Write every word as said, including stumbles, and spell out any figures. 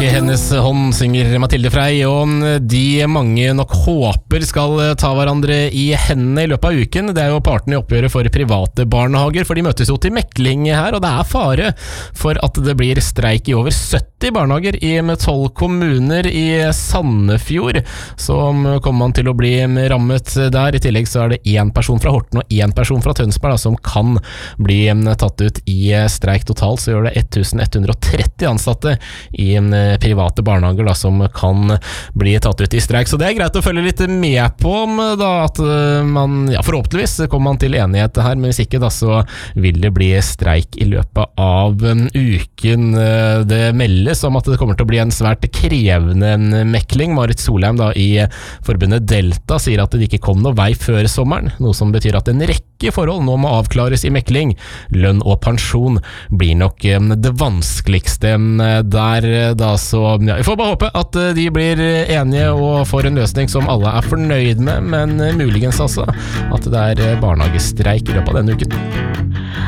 hennes hånd, synger Mathilde Frey, og de mange nok håper skal ta hverandre i hendene i løpet av uken. Det er jo partene i oppgjøret for private barnehager, for de møtes jo til mekling her, og det er fare for at det blir streik i over sytti barnehager i tolv kommuner i Sandefjord. Så kommer man til å bli rammet der. I tillegg så er det en person fra Horten og en person fra Tønsberg da, som kan bli tatt ut i streik. Totalt så gjør det elleven hundre og tretti ansatte i private barnehager da, som kan bli tatt ut i streik. Så det er greit å følge litt med på da, at man, ja, forhåpentligvis kommer man til enighet her, men hvis ikke da, så vil det bli streik i løpet av uken. Det meldes om at det kommer til å bli en svært krevende mekling. Marit Solheim da, i forbundet Delta sier at det ikke kom noe vei før sommeren, noe som betyr at en rekke forhold nå må avklares i mekling. Lønn og pensjon blir nok det vanskeligste der da, så ja, vi får bare håpe at de blir enige og får en løsning som alle er fornøyd med, men muligens altså at det er barnehagestreik i løpet av denne uken.